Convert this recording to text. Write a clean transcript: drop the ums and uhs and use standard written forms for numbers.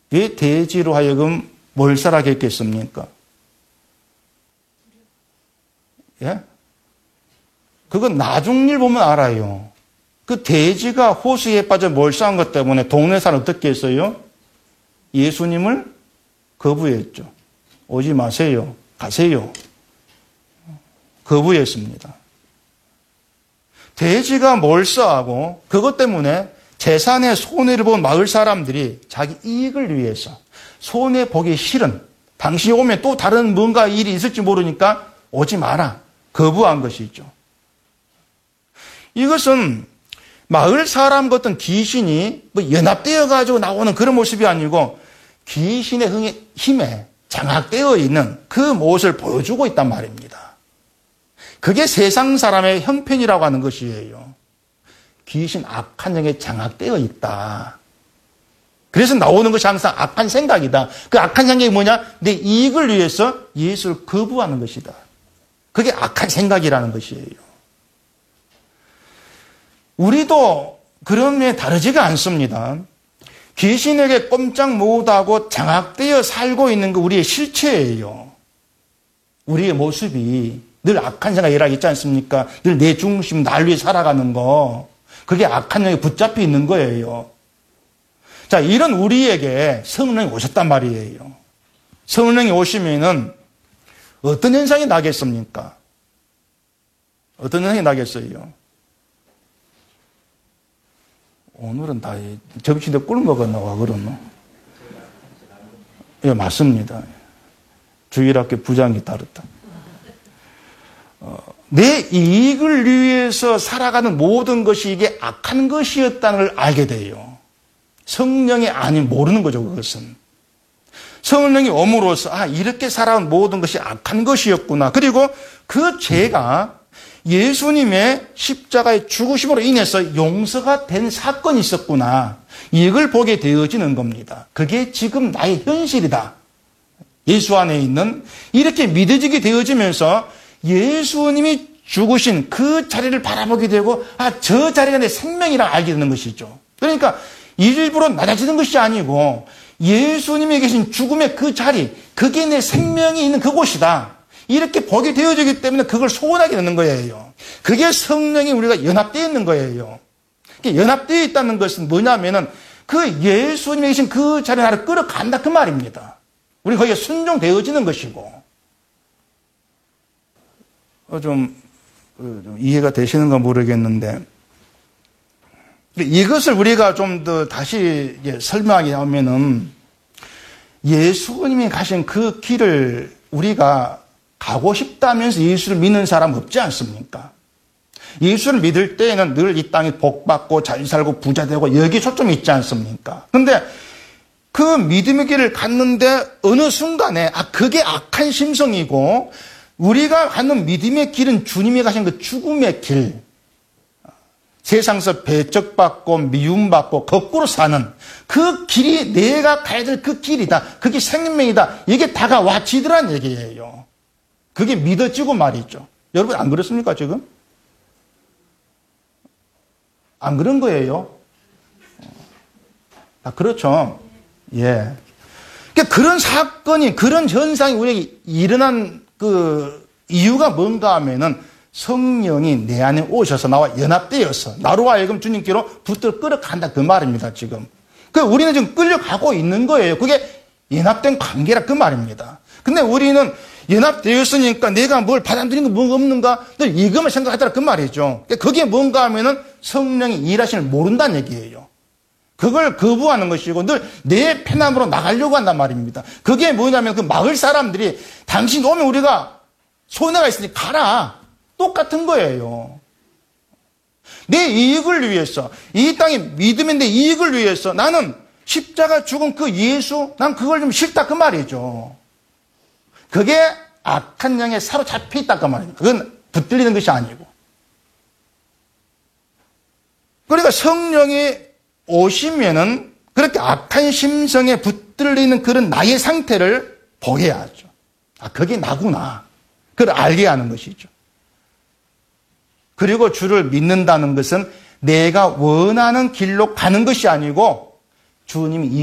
왜 돼지로 하여금 몰살하게 했겠습니까? 예? 그건 나중 일 보면 알아요. 그 돼지가 호수에 빠져 몰살한 것 때문에 동네 사람 어떻게 했어요? 예수님을 거부했죠. 오지 마세요. 가세요. 거부했습니다. 돼지가 몰살하고 그것 때문에 재산에 손해를 본 마을 사람들이 자기 이익을 위해서 손해보기 싫은, 당신이 오면 또 다른 뭔가 일이 있을지 모르니까 오지 마라. 거부한 것이죠. 이것은 마을 사람 같은 귀신이 연합되어 가지고 나오는 그런 모습이 아니고 귀신의 힘에 장악되어 있는 그 모습을 보여주고 있단 말입니다. 그게 세상 사람의 형편이라고 하는 것이에요. 귀신 악한 영에 장악되어 있다. 그래서 나오는 것이 항상 악한 생각이다. 그 악한 생각이 뭐냐? 내 이익을 위해서 예수를 거부하는 것이다. 그게 악한 생각이라는 것이에요. 우리도 그런 면에 다르지가 않습니다. 귀신에게 꼼짝 못하고 장악되어 살고 있는 거 우리의 실체예요. 우리의 모습이 늘 악한 생각이 일어나겠지 않습니까? 늘 내 중심, 날 위해 살아가는 거. 그게 악한 영에 붙잡혀 있는 거예요. 자, 이런 우리에게 성령이 오셨단 말이에요. 성령이 오시면은 어떤 현상이 나겠습니까? 어떤 현상이 나겠어요? 오늘은 다 접시대 꿀 먹었나 와 그러노? 예, 맞습니다. 주일학교 부장이 다르다. 내 이익을 위해서 살아가는 모든 것이 이게 악한 것이었다는 걸 알게 돼요. 성령이 아닌 모르는 거죠, 그것은. 성령이 옴으로써 이렇게 살아온 모든 것이 악한 것이었구나. 그리고 그 죄가 예수님의 십자가의 죽으심으로 인해서 용서가 된 사건이 있었구나. 이걸 보게 되어지는 겁니다. 그게 지금 나의 현실이다. 예수 안에 있는 이렇게 믿어지게 되어지면서 예수님이 죽으신 그 자리를 바라보게 되고 저 자리가 내 생명이라 알게 되는 것이죠. 그러니까 일부러 낮아지는 것이 아니고 예수님이 계신 죽음의 그 자리, 그게 내 생명이 있는 그곳이다. 이렇게 보게 되어지기 때문에 그걸 소원하게 되는 거예요. 그게 성령이 우리가 연합되어 있는 거예요. 연합되어 있다는 것은 뭐냐면은 그 예수님이 계신 그 자리에 나를 끌어간다 그 말입니다. 우리 거기에 순종되어지는 것이고. 좀 이해가 되시는가 모르겠는데 이것을 우리가 좀 더 다시 설명하게 하면은 예수님이 가신 그 길을 우리가 가고 싶다면서 예수를 믿는 사람 없지 않습니까? 예수를 믿을 때에는 늘 이 땅에 복받고 잘 살고 부자 되고 여기 초점이 있지 않습니까? 근데 그 믿음의 길을 갔는데 어느 순간에 그게 악한 심성이고 우리가 가는 믿음의 길은 주님이 가신 그 죽음의 길, 세상에서 배척받고 미움받고 거꾸로 사는 그 길이 내가 가야 될 그 길이다. 그게 생명이다. 이게 다가와지더란 얘기예요. 그게 믿어지고 말이죠. 여러분 안 그렇습니까 지금? 안 그런 거예요? 그렇죠. 예. 그러니까 그런 사건이, 그런 현상이 우리에게 일어난 그 이유가 뭔가 하면은 성령이 내 안에 오셔서 나와 연합되어서 나로 하여금 주님께로 붙들어 끌어간다 그 말입니다 지금. 우리는 지금 끌려가고 있는 거예요. 그게 연합된 관계라 그 말입니다. 근데 우리는 연합되었으니까 내가 뭘 받아들이는 거 뭔가 없는가 늘 이것만 생각하더라 그 말이죠. 그게 뭔가 하면은 성령이 일하시는 걸 모른다는 얘기예요. 그걸 거부하는 것이고 늘 내 편함으로 나가려고 한단 말입니다. 그게 뭐냐면 그 마을 사람들이 당신 오면 우리가 손해가 있으니 가라. 똑같은 거예요. 내 이익을 위해서, 이 땅의 믿음의 내 이익을 위해서 나는 십자가 죽은 그 예수, 난 그걸 좀 싫다 그 말이죠. 그게 악한 영에 사로잡혀 있다 그 말입니다. 그건 붙들리는 것이 아니고. 그러니까 성령이 오시면은 그렇게 악한 심성에 붙들리는 그런 나의 상태를 보게 하죠. 그게 나구나. 그걸 알게 하는 것이죠. 그리고 주를 믿는다는 것은 내가 원하는 길로 가는 것이 아니고 주님이